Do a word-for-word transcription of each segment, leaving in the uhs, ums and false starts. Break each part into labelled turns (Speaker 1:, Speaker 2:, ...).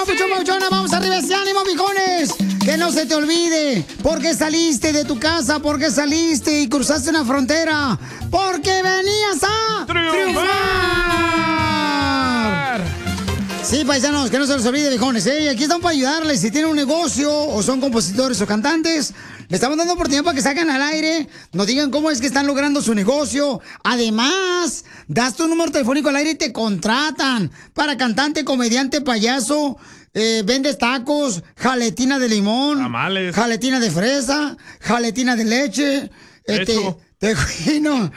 Speaker 1: Papuchón, papuchona, vamos arriba ese ánimo, mijones. Que no se te olvide por qué saliste de tu casa, por qué saliste y cruzaste una frontera. Porque venías a triunfar. Sí, paisanos, que no se les olvide, viejones, ¿eh? Aquí estamos para ayudarles. Si tienen un negocio o son compositores o cantantes, le estamos dando oportunidad para que salgan al aire, nos digan cómo es que están logrando su negocio. Además, das tu número telefónico al aire y te contratan para cantante, comediante, payaso, eh, vendes tacos, jaletina de limón,
Speaker 2: tamales,
Speaker 1: jaletina de fresa, jaletina de leche, este, te, no,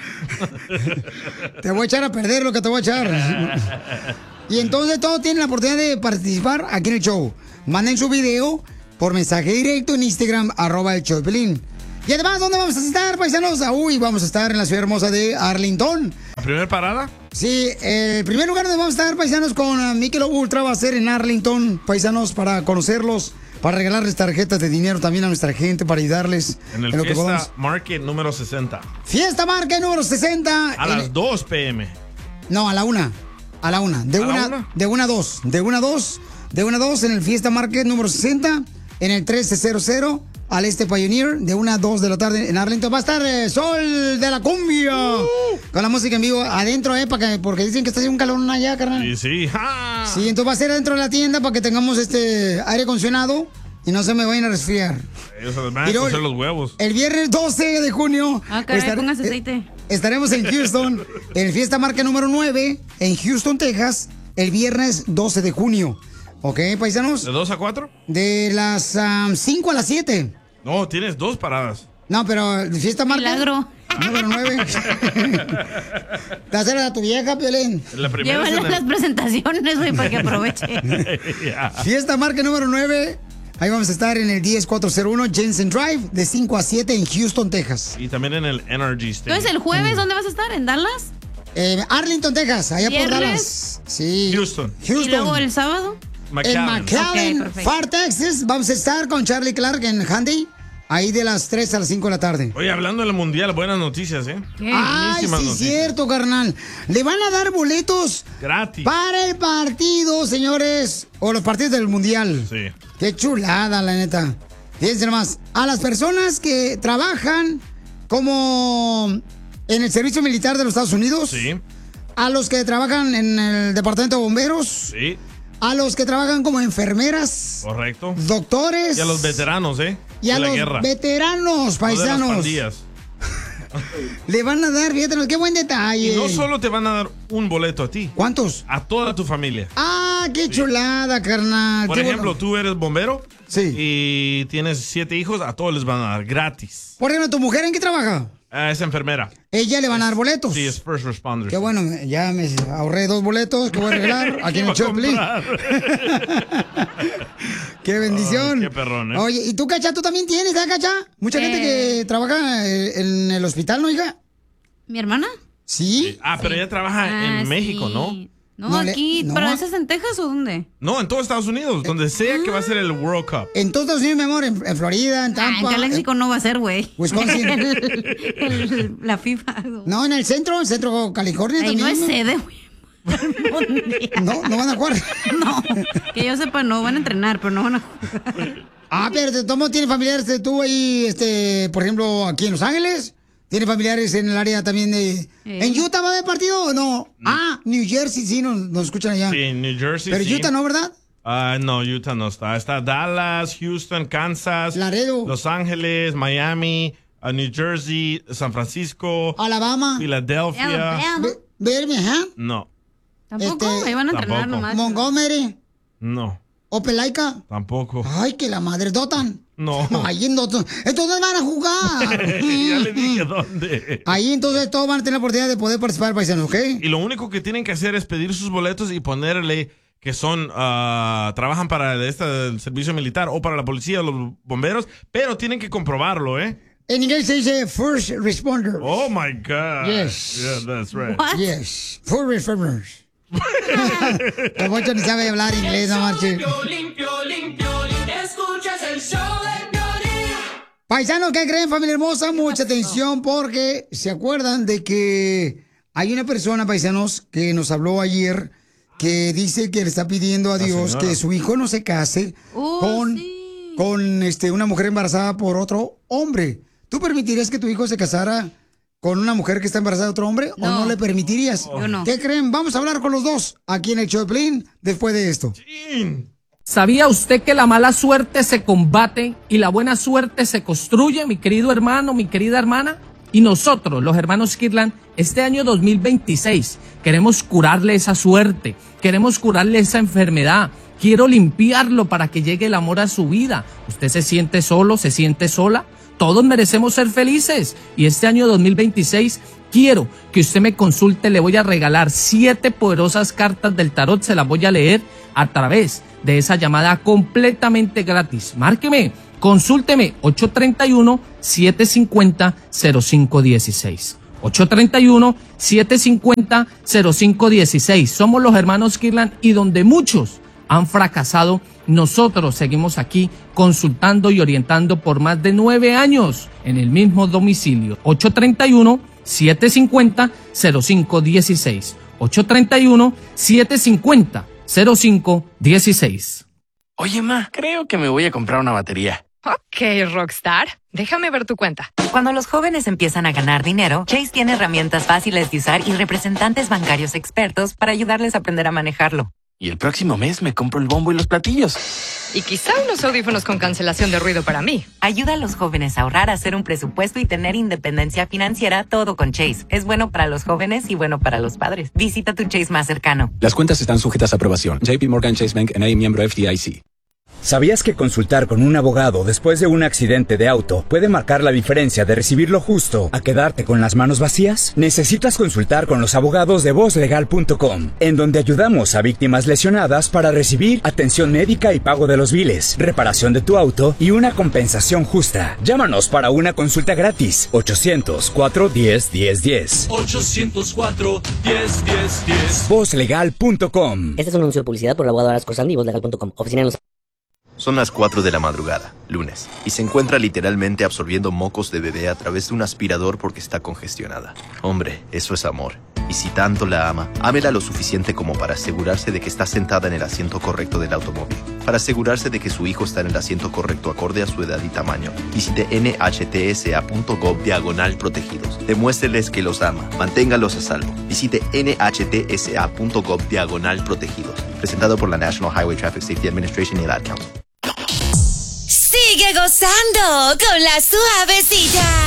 Speaker 1: te voy a echar a perder lo que te voy a echar. Y entonces todos tienen la oportunidad de participar aquí en el show. Manden su video por mensaje directo en Instagram, arroba el show de Piolín. Y además, ¿dónde vamos a estar, paisanos? Ah, uy, vamos a estar en la ciudad hermosa de Arlington.
Speaker 2: ¿La primera parada?
Speaker 1: Sí, el primer lugar donde vamos a estar, paisanos, con uh, Michelob Ultra va a ser en Arlington, paisanos, para conocerlos, para regalarles tarjetas de dinero también a nuestra gente, para ayudarles.
Speaker 2: En el
Speaker 1: en lo que
Speaker 2: Fiesta
Speaker 1: podamos.
Speaker 2: Market número sesenta.
Speaker 1: Fiesta Market número sesenta.
Speaker 2: A
Speaker 1: en...
Speaker 2: las dos pe eme.
Speaker 1: No, a la una. A la una. De
Speaker 2: ¿A
Speaker 1: una,
Speaker 2: la una?
Speaker 1: de una a dos. De una a dos. De una a dos en el Fiesta Market número sesenta. En el trece cero cero al este Pioneer. De una a dos de la tarde en Arlington. Va a estar eh, Sol de la Cumbia. Uh. Con la música en vivo adentro, eh, para que, porque dicen que está haciendo un calor allá, carnal.
Speaker 2: Sí, sí. ¡Ja!
Speaker 1: Sí, entonces va a ser adentro de la tienda para que tengamos este aire acondicionado y no se me vayan a resfriar.
Speaker 2: Ellos se van a cocer los huevos.
Speaker 1: El viernes doce de junio.
Speaker 3: Ah, caray, estar, póngase aceite. Eh,
Speaker 1: estaremos en Houston, en Fiesta Marca número nueve, en Houston, Texas, el viernes doce de junio. ¿Ok, paisanos?
Speaker 2: ¿De dos a cuatro?
Speaker 1: De las um, cinco a las siete.
Speaker 2: No, tienes dos paradas.
Speaker 1: No, pero Fiesta Marca.
Speaker 3: Milagro.
Speaker 1: Número nueve. ¿Te haces a tu vieja, Piolín?
Speaker 2: La primera.
Speaker 3: Llévale
Speaker 2: el...
Speaker 3: las presentaciones, güey, para que aproveche.
Speaker 2: Yeah.
Speaker 1: Fiesta Marca número nueve. Ahí vamos a estar en el diez cuatro cero uno Jensen Drive, de cinco a siete en Houston, Texas.
Speaker 2: Y también en el Energy Stadium.
Speaker 3: Entonces, ¿el jueves dónde vas a estar? ¿En Dallas?
Speaker 1: Eh, Arlington, Texas, allá
Speaker 3: ¿Viernes?
Speaker 1: por Dallas. Sí.
Speaker 2: Houston.
Speaker 1: Houston.
Speaker 3: ¿Y luego el sábado?
Speaker 2: McAllen.
Speaker 1: En McAllen,
Speaker 3: Okay,
Speaker 1: Far Texas, vamos a estar con Charlie Clark en Handy, ahí de las tres a las cinco de la tarde.
Speaker 2: Oye, hablando del mundial, buenas noticias, ¿eh?
Speaker 3: ¿Qué?
Speaker 1: Ay,
Speaker 2: Buenísimas
Speaker 1: sí,
Speaker 2: noticias.
Speaker 1: cierto, carnal. Le van a dar boletos
Speaker 2: Gratis.
Speaker 1: para el partido, señores, o los partidos del mundial.
Speaker 2: Sí.
Speaker 1: Qué chulada, la neta. Fíjense nomás, a las personas que trabajan como en el servicio militar de los Estados Unidos.
Speaker 2: Sí.
Speaker 1: A los que trabajan en el departamento de bomberos.
Speaker 2: Sí.
Speaker 1: A los que trabajan como enfermeras.
Speaker 2: Correcto.
Speaker 1: Doctores.
Speaker 2: Y a los veteranos, ¿eh?
Speaker 1: Y a
Speaker 2: de la
Speaker 1: los
Speaker 2: guerra.
Speaker 1: veteranos, paisanos.
Speaker 2: No de las pandillas.
Speaker 1: Le van a dar, fíjate, qué buen detalle.
Speaker 2: Y no solo te van a dar un boleto a ti.
Speaker 1: ¿Cuántos?
Speaker 2: A toda tu familia.
Speaker 1: Ah, qué chulada, carnal.
Speaker 2: Por
Speaker 1: Qué
Speaker 2: ejemplo,
Speaker 1: bueno.
Speaker 2: tú eres bombero.
Speaker 1: Sí.
Speaker 2: Y tienes siete hijos, a todos les van a dar gratis.
Speaker 1: Por ejemplo, ¿tu mujer en qué trabaja?
Speaker 2: Ah, es enfermera.
Speaker 1: Ella le van a dar boletos.
Speaker 2: Sí, es first responders.
Speaker 1: Qué bueno, ya me ahorré dos boletos que voy a regalar aquí en el Choplin. Qué bendición.
Speaker 2: Oh, qué perrón, ¿eh?
Speaker 1: Oye, ¿y tú, Cacha, tú también tienes, ¿eh, Cacha? Mucha
Speaker 3: Eh.
Speaker 1: gente que trabaja eh, en el hospital, ¿no, hija?
Speaker 3: ¿Mi hermana?
Speaker 1: ¿Sí?
Speaker 2: Ah, pero ella trabaja
Speaker 3: Ah,
Speaker 2: en México,
Speaker 3: sí.
Speaker 2: ¿no?
Speaker 3: No,
Speaker 1: No le-
Speaker 3: aquí.
Speaker 1: no.
Speaker 3: ¿Pero esa es en Texas o dónde?
Speaker 2: No, en todo Estados Unidos, donde sea que va a ser el World Cup.
Speaker 1: En todos Estados Unidos, mi amor, en, en Florida, en
Speaker 3: Ah,
Speaker 1: Tampa.
Speaker 3: en Caléxico no va a ser, güey.
Speaker 1: Wisconsin.
Speaker 3: El- el- la FIFA.
Speaker 1: No, en el centro, en centro California
Speaker 3: Ahí
Speaker 1: también.
Speaker 3: no es sede, güey.
Speaker 1: No, no van a jugar.
Speaker 3: No, que yo sepa, no van a entrenar, pero no van a jugar.
Speaker 1: Ah, pero de todos modos tienes familiares de tú ahí, este, por ejemplo, aquí en Los Ángeles. ¿Tienes familiares en el área también de... ¿En Utah va a haber partido o no? Ah, New Jersey, sí, nos, nos escuchan allá.
Speaker 2: Sí, New Jersey.
Speaker 1: Pero
Speaker 2: sí.
Speaker 1: Utah no, ¿verdad?
Speaker 2: Ah, no, Utah no está. Está Dallas, Houston, Kansas,
Speaker 1: Laredo,
Speaker 2: Los Ángeles, Miami, uh, New Jersey, San Francisco,
Speaker 1: Alabama,
Speaker 2: Philadelphia.
Speaker 3: Alabama.
Speaker 1: Be- Birmingham,
Speaker 2: No,
Speaker 3: Tampoco,
Speaker 1: Este,
Speaker 3: ahí van a entrenar
Speaker 2: tampoco.
Speaker 3: nomás.
Speaker 1: Montgomery,
Speaker 2: no,
Speaker 1: Opelika.
Speaker 2: tampoco.
Speaker 1: Ay, que la madre Dotan.
Speaker 2: No.
Speaker 1: Ahí en Dotan. Entonces van a jugar.
Speaker 2: Ya le dije dónde.
Speaker 1: Ahí entonces todos van a tener la oportunidad de poder participar, paisanos, ¿ok?
Speaker 2: Y lo único que tienen que hacer es pedir sus boletos y ponerle que son, ah, trabajan para este, el servicio militar o para la policía o los bomberos, pero tienen que comprobarlo, ¿eh?
Speaker 1: En inglés se dice first responder.
Speaker 2: Oh my God.
Speaker 1: Yes.
Speaker 2: Yeah, that's right.
Speaker 3: What?
Speaker 1: Yes, first responders. El Poncho ni sabe hablar inglés, no marche.
Speaker 4: Piolín, Piolín, Piolín, escuchas el show de Piolín.
Speaker 1: Paisanos, ¿qué creen, familia hermosa? Mucha atención porque se acuerdan de que hay una persona, paisanos, que nos habló ayer que dice que le está pidiendo a Dios que su hijo no se case
Speaker 3: Oh,
Speaker 1: con,
Speaker 3: sí.
Speaker 1: con este, una mujer embarazada por otro hombre. ¿Tú permitirías que tu hijo se casara con una mujer que está embarazada de otro hombre o
Speaker 3: No.
Speaker 1: no le permitirías?
Speaker 3: Yo no.
Speaker 1: ¿Qué creen? Vamos a hablar con los dos aquí en el show de Piolín después de esto.
Speaker 5: ¿Sabía usted que la mala suerte se combate y la buena suerte se construye, mi querido hermano, mi querida hermana? Y nosotros, los hermanos Kirtland, este año dos mil veintiséis, queremos curarle esa suerte, queremos curarle esa enfermedad. Quiero limpiarlo para que llegue el amor a su vida. ¿Usted se siente solo, se siente sola? Todos merecemos ser felices. Y este año dos mil veintiséis quiero que usted me consulte. Le voy a regalar siete poderosas cartas del tarot. Se las voy a leer a través de esa llamada completamente gratis. Márqueme, consúlteme ocho tres uno, siete cinco cero, cero cinco uno seis. ocho tres uno, siete cinco cero, cero cinco uno seis. Somos los hermanos Kirtland y donde muchos han fracasado, nosotros seguimos aquí consultando y orientando por más de nueve años en el mismo domicilio. ocho tres uno, siete cinco cero, cero cinco uno seis. ocho tres uno, siete cinco cero, cero cinco uno seis.
Speaker 6: Oye, ma, creo que me voy a comprar una batería.
Speaker 7: Ok, Rockstar, déjame ver tu cuenta.
Speaker 8: Cuando los jóvenes empiezan a ganar dinero, Chase tiene herramientas fáciles de usar y representantes bancarios expertos para ayudarles a aprender a manejarlo.
Speaker 6: Y el próximo mes me compro el bombo y los platillos.
Speaker 7: Y quizá unos audífonos con cancelación de ruido para mí.
Speaker 8: Ayuda a los jóvenes a ahorrar, a hacer un presupuesto y tener independencia financiera, todo con Chase. Es bueno para los jóvenes y bueno para los padres. Visita tu Chase más cercano.
Speaker 9: Las cuentas están sujetas a aprobación. J P Morgan Chase Bank N A, miembro F D I C.
Speaker 10: ¿Sabías que consultar con un abogado después de un accidente de auto puede marcar la diferencia de recibir lo justo a quedarte con las manos vacías? Necesitas consultar con los abogados de voz legal punto com, en donde ayudamos a víctimas lesionadas para recibir atención médica y pago de los biles, reparación de tu auto y una compensación justa. Llámanos para una consulta gratis. ochocientos cuatro, diez, diez, diez.
Speaker 4: ochocientos cuatro, diez, diez, diez.
Speaker 10: voz legal punto com.
Speaker 11: Este es un anuncio de publicidad por el abogado Arasco Sandy y voz legal punto com. Oficina en Los...
Speaker 12: Son las cuatro de la madrugada, lunes, y se encuentra literalmente absorbiendo mocos de bebé a través de un aspirador porque está congestionada. Hombre, eso es amor. Y si tanto la ama, ámela lo suficiente como para asegurarse de que está sentada en el asiento correcto del automóvil. Para asegurarse de que su hijo está en el asiento correcto acorde a su edad y tamaño. Visite N H T S A punto gov diagonal protegidos. Demuéstreles que los ama. Manténgalos a salvo. Visite N H T S A punto gov diagonal protegidos. Presentado por la National Highway Traffic Safety Administration y el Ad Council.
Speaker 13: Sigue gozando con la suavecita.